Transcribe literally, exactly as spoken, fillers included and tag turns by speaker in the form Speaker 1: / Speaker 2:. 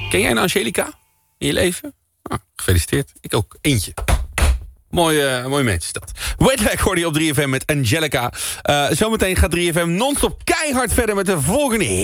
Speaker 1: Ken jij een Angelica in je leven? Ah, gefeliciteerd. Ik ook. Eentje. Mooi, uh, mooi mens is dat. Wetlag hoorde je op drie F M met Angelica. Uh, zometeen gaat drie F M non-stop keihard verder met de volgende